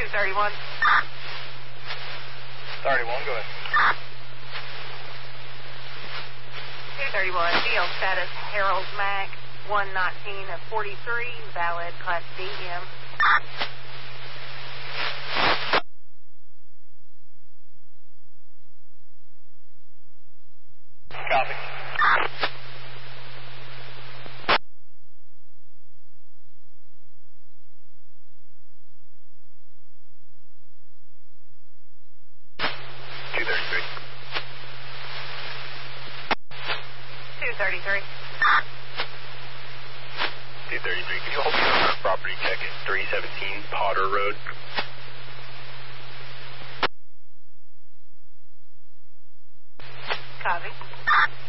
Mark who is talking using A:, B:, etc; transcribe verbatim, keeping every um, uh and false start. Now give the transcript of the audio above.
A: two thirty-one.
B: thirty-one, go ahead.
A: two thirty-one, field status Harold Mac, one nineteen of forty-three, valid Class D M.
B: Copy. two thirty-three.
A: two thirty-three.
B: two thirty-three, can you hold me on our property check at three seventeen Potter Road?
A: Copy.